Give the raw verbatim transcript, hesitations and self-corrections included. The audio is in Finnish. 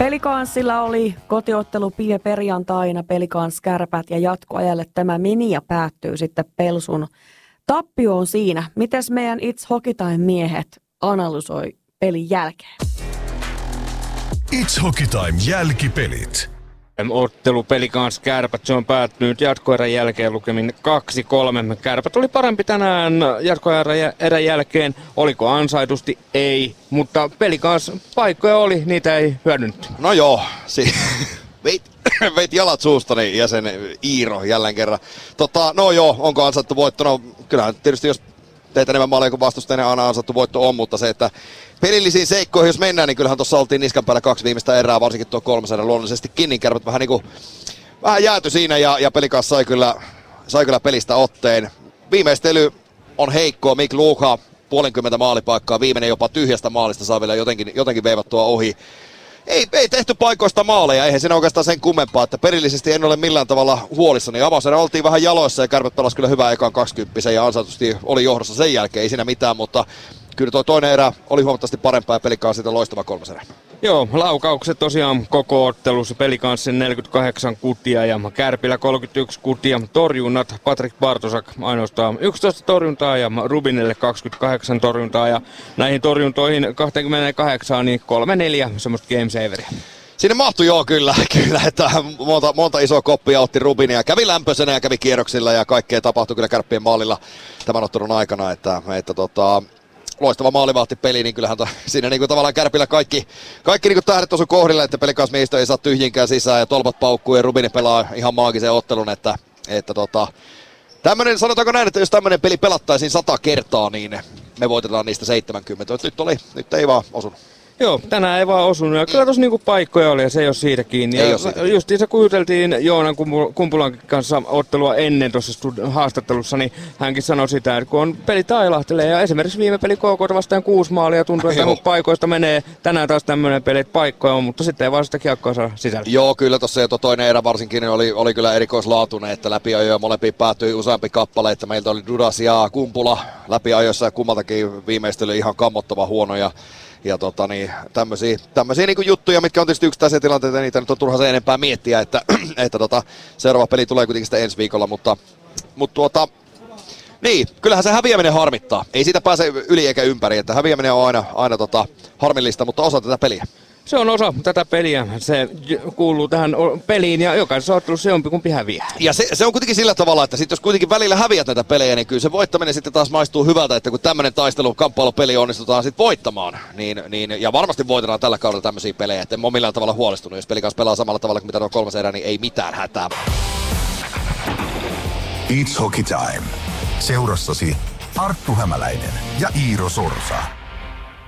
Pelicansilla oli kotiottelu viime perjantaina Pelicans Kärpät ja jatkoajalle tämä meni ja päättyy sitten Pelsun tappioon siinä. Mites meidän It's Hockey Time -miehet analysoi pelin jälkeen? It's Hockey Time -jälkipelit. Ottelu Pelicans Kärpät, se on päättynyt jatkoerän jälkeen lukemin kaksi kolme. Kärpät oli parempi tänään jatkoerän jälkeen. Oliko ansaitusti? Ei. Mutta Pelicans paikkoja oli, niitä ei hyödynnetty. No joo, si- veit, veit jalat suustani ja sen Iiro jälleen kerran. Tota, no joo, onko ansaittu voitto? No kyllähän tietysti jos teet enemmän maaleja kuin vastustajan, aina ansaittu voitto on, mutta se, että pelillisiin seikkoihin jos mennään, niin kyllähän tuossa oltiin niskan päällä kaksi viimeistä erää, varsinkin tuo kolmasen luonnollisestikin, niin Kärpät vähän niinku, vähän jääty siinä ja, ja Pelicans sai kyllä, sai kyllä pelistä otteen. Viimeistely on heikkoa, Mik Luukha puolenkymmentä maalipaikkaa, viimeinen jopa tyhjästä maalista saa vielä jotenkin, jotenkin veivattua ohi. Ei, ei tehty paikoista maaleja, eihän siinä oikeastaan sen kummempaa, että perillisesti en ole millään tavalla huolissani. Avausena oltiin vähän jaloissa ja Kärpät pelasi kyllä hyvää ekaan kaksikymmentä ja ansaitusti oli johdossa sen jälkeen, ei siinä mitään, mutta kyllä tuo toinen erä oli huomattavasti parempaa ja Pelicans siitä loistava kolmas erä. Joo, laukaukset tosiaan koko ottelussa, Pelicansin neljäkymmentäkahdeksan kutia ja Kärpillä kolmekymmentäyksi kutia, torjunnat, Patrik Bartosak ainoastaan yksitoista torjuntaa ja Rubinille kaksikymmentäkahdeksan torjuntaa ja näihin torjuntoihin kaksikymmentäkahdeksan niin kolme neljä semmoista game saveria. Sinne mahtui joo kyllä, kyllä että monta, monta isoa koppia otti Rubinia, kävi lämpöisenä ja kävi kierroksilla ja kaikkea tapahtui kyllä Kärppien maalilla tämän ottelun aikana, että, että tota, loistava maalivahtipeli, niin kyllähän to, siinä niin kuin tavallaan Kärpillä kaikki, kaikki niin kuin tähdet osu kohdille, että Pelicans miehistö ei saa tyhjinkään sisään ja tolpat paukkuu ja Rubini pelaa ihan maagisen ottelun, että, että tota, tämmönen, sanotaanko näin, että jos tämmönen peli pelattaisiin sata kertaa, niin me voitetaan niistä seitsemänkymmentä, nyt oli, nyt ei vaan osunut. Joo, tänään ei vaan osunut. Ja kyllä tuossa niinku paikkoja oli ja se ei ole siitä kiinni. Ei ja ole siitä. Justiinsa kun juteltiin Joonan Kumpulan kanssa ottelua ennen tuossa haastattelussa, niin hänkin sanoi sitä, että kun on peli tailahtelee ja esimerkiksi viime peli K K vastaan kuusi maalia tuntuu, että kun paikoista menee tänään taas tämmöinen peli, että paikkoja on, mutta sitten ei vaan sitä kiekkoa saa sisällä. Joo, kyllä tuossa jo toinen erä varsinkin oli, oli kyllä erikoislaatuinen, että läpiajoja molempiin päätyi useampi kappale, että meiltä oli Dudas ja Kumpula läpiajoissa ja kummaltakin viimeistely ihan kammottava huono ja Ja tota niin, tämmösiä, tämmösiä niinku juttuja, mitkä on tietysti yksittäisiä tilanteita, niitä nyt on turha se enempää miettiä, että, että tota, seuraava peli tulee kuitenkin sitä ensi viikolla, mutta, mutta tuota, niin, kyllähän se häviäminen harmittaa. Ei siitä pääse yli eikä ympäri, että häviäminen on aina, aina tota, harmillista, mutta osa tätä peliä. Se on osa tätä peliä, se kuuluu tähän peliin ja jokaisessa ottelussa se jompikumpi häviää. Ja se, se on kuitenkin sillä tavalla, että sit jos kuitenkin välillä häviät näitä pelejä, niin kyllä se voittaminen sitten taas maistuu hyvältä, että kun tämmöinen taistelu, kamppailupeli onnistutaan sitten voittamaan, niin, niin, ja varmasti voitetaan tällä kaudella tämmöisiä pelejä, että en ole millään tavalla huolestunut, jos Pelicans pelaa samalla tavalla kuin mitä tuo kolmas erä, niin ei mitään hätää. It's Hockey Time. Seurassasi Arttu Hämäläinen ja Iiro Sorsa.